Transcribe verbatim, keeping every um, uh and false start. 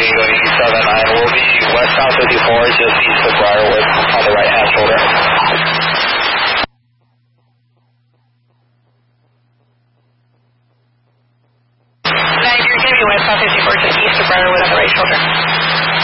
Eagle Yankee seven nine. We'll be west south fifty-four, just east of Briarwood on the right hand shoulder. Nine, you're going to be west south fifty-four, just east of Briarwood on the right shoulder.